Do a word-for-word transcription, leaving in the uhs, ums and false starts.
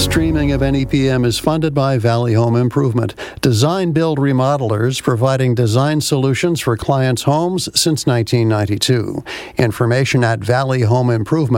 streaming of N E P M is funded by Valley Home Improvement. Design Build Remodelers, providing design solutions for clients' homes since nineteen ninety-two. Information at Valley Home Improvement.